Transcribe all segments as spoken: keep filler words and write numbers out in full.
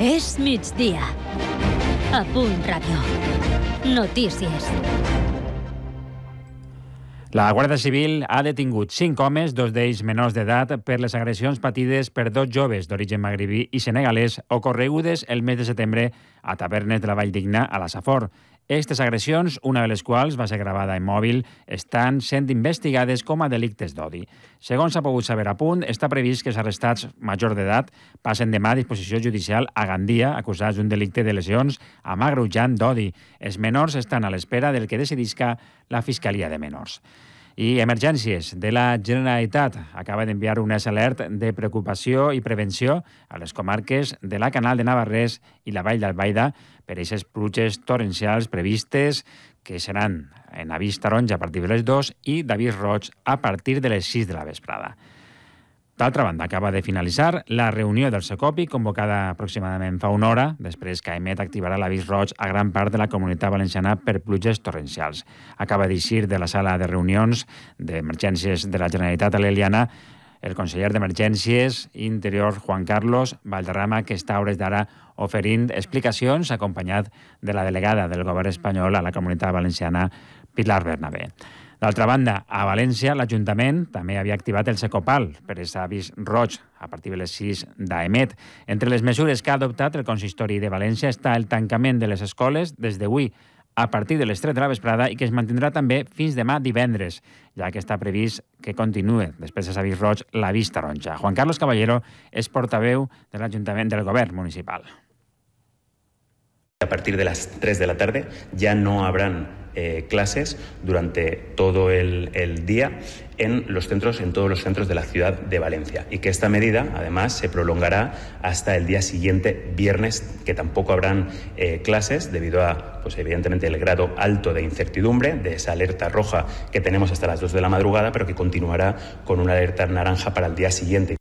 És migdia. A Punt Ràdio. Notícies. La Guàrdia Civil ha detingut cinc homes, dos d'ells menors d'edat, per les agressions patides per dos joves d'origen magribí i senegalès ocorregudes el mes de setembre a tavernes de la Valldigna, a la Safor. Aquestes agressions, una de les quals va ser gravada en mòbil, estan sent investigades com a delictes d'odi. Segons s'ha pogut saber a Punt, està previst que els arrestats majors d'edat passen demà a disposició judicial a Gandia, acusats d'un delicte de lesions amb agreujant d'odi. Els menors estan a l'espera del que decidisca la Fiscalia de Menors. I emergències de la Generalitat acaba d'enviar un alert de preocupació i prevenció a les comarques de la Canal de Navarrés i la Vall d'Albaida per aquestes pluges torrencials previstes que seran en avís taronja a partir de les dues i d'avís roig a partir de les sis de la vesprada. D'altra banda, acaba de finalitzar la reunió del Secopi, convocada aproximadament fa una hora, després que Aemet activarà l'avís roig a gran part de la Comunitat Valenciana per pluges torrencials. Acaba d'eixir de la sala de reunions d'emergències de la Generalitat a l'Eliana el conseller d'Emergències i Interior, Juan Carlos Valderrama, que està a hores d'ara oferint explicacions acompanyat de la delegada del govern espanyol a la Comunitat Valenciana, Pilar Bernabé. D'altra banda, a València, l'Ajuntament també havia activat el Secopal per aquest avís roig a partir de les sis d'Aemet. Entre les mesures que ha adoptat el Consistori de València està el tancament de les escoles des d'avui a partir de les tres de la vesprada i que es mantindrà també fins demà divendres, ja que està previst que continuï després de l'avís roig l'avís taronja. Juan Carlos Caballero és portaveu de l'Ajuntament del Govern Municipal. A partir de las tres de la tarde ya no habrán eh, clases durante todo el, el día en los centros, en todos los centros de la ciudad de Valencia, y que esta medida además se prolongará hasta el día siguiente, viernes, que tampoco habrán eh, clases debido a, pues evidentemente, el grado alto de incertidumbre de esa alerta roja que tenemos hasta las dos de la madrugada, pero que continuará con una alerta naranja para el día siguiente.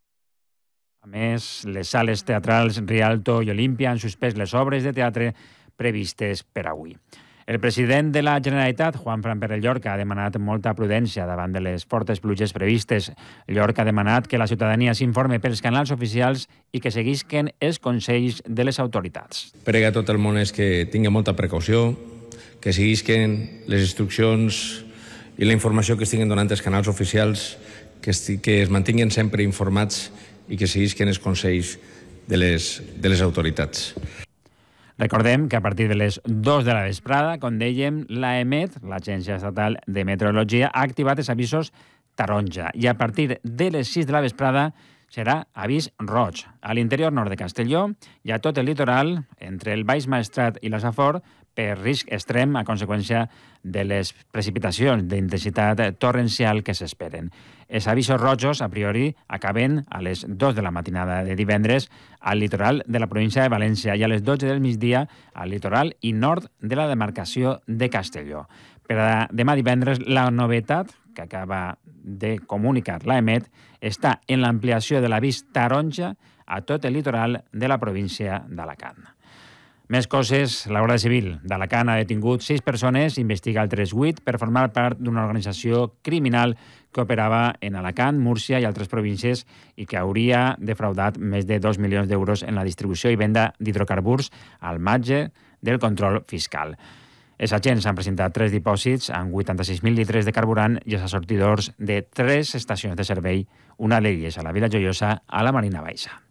A més, les sales teatrals Rialto i Olímpia han suspès les obres de teatre previstes per avui. El president de la Generalitat, Juan Fran Pérez Llorca, ha demanat molta prudència davant de les fortes pluges previstes. Llorca ha demanat que la ciutadania s'informe pels canals oficials i que seguisquen els consells de les autoritats. Prega a tot el món és que tingui molta precaució, que seguisquen les instruccions i la informació que estiguen donant els canals oficials, que, que es mantinguin sempre informats i que seguisquen els consells de les, de les autoritats. Recordem que a partir de les dues de la vesprada, com dèiem, l'Aemet, l'Agència Estatal de Meteorologia, ha activat els avisos taronja i a partir de les sis de la vesprada serà avís roig. A l'interior nord de Castelló i a tot el litoral, entre el Baix Maestrat i la Safor, per risc extrem a conseqüència de les precipitacions d'intensitat torrencial que s'esperen. Els avisos rojos, a priori, acaben a les dues de la matinada de divendres al litoral de la província de València i a les dotze del migdia al litoral i nord de la demarcació de Castelló. Per a demà divendres, la novetat que acaba de comunicar l'Aemet està en l'ampliació de l'avís taronja a tot el litoral de la província d'Alacant. Més coses, la Guàrdia Civil d'Alacant ha detingut sis persones, investiga altres vuit per formar part d'una organització criminal que operava en Alacant, Múrcia i altres províncies i que hauria defraudat més de dos milions d'euros en la distribució i venda d'hidrocarburs al marge del control fiscal. Els agents han presentat tres dipòsits amb vuitanta-sis mil litres de carburant i els assortidors de tres estacions de servei, una d'elles a la Vila Joiosa, a la Marina Baixa.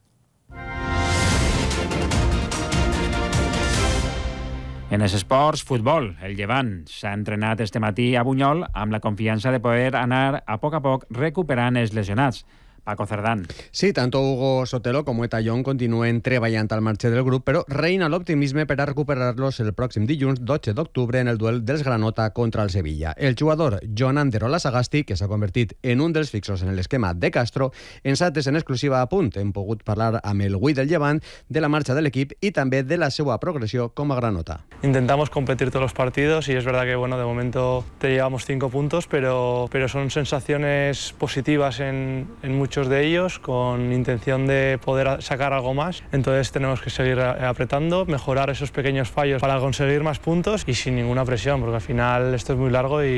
En els esports, futbol. El Llevant s'ha entrenat este matí a Bunyol amb la confiança de poder anar a poc a poc recuperant els lesionats. Paco Cerdán. Sí, tanto Hugo Sotelo com Eta Young continuen treballant al marge del grup, però reina l'optimisme per a recuperar-los el pròxim dilluns dotze d'octubre en el duel dels Granota contra el Sevilla. El jugador Jon Ander Olasagasti, que s'ha convertit en un dels fixos en l'esquema de Castro, ens ha atès en exclusiva a Punt. Hem pogut parlar amb el Gui del Llevant de la marxa de l'equip i també de la seva progressió com a Granota. Intentamos competir todos los partidos y es verdad que bueno, de momento te llevamos cinco puntos, pero, pero son sensaciones positivas en, en muchos de ellos, con intención de poder sacar algo más. Entonces tenemos que seguir apretando, mejorar esos pequeños fallos para conseguir más puntos y sin ninguna presión, porque al final esto es muy largo y